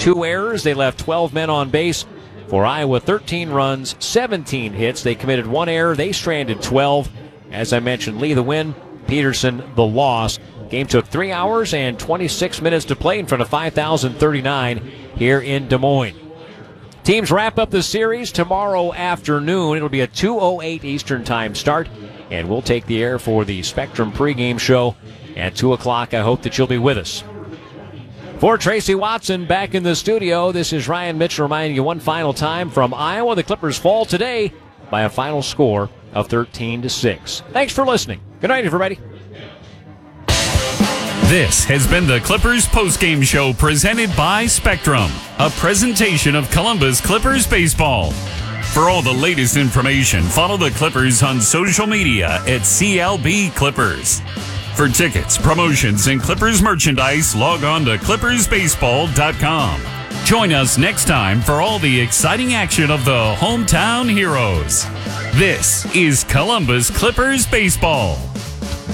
2 errors. They left 12 men on base. For Iowa, 13 runs, 17 hits. They committed 1 error. They stranded 12. As I mentioned, Lee the win, Peterson the loss. Game took 3 hours and 26 minutes to play in front of 5,039 here in Des Moines. Teams wrap up the series tomorrow afternoon. It'll be a 2:08 Eastern Time start, and we'll take the air for the Spectrum pregame show at 2 o'clock. I hope that you'll be with us. For Tracy Watson back in the studio, this is Ryan Mitchell reminding you one final time from Iowa. The Clippers fall today by a final score of 13-6. Thanks for listening. Good night, everybody. This has been the Clippers postgame show presented by Spectrum, a presentation of Columbus Clippers baseball. For all the latest information, follow the Clippers on social media at CLB Clippers. For tickets, promotions, and Clippers merchandise, log on to clippersbaseball.com. Join us next time for all the exciting action of the hometown heroes. This is Columbus Clippers baseball.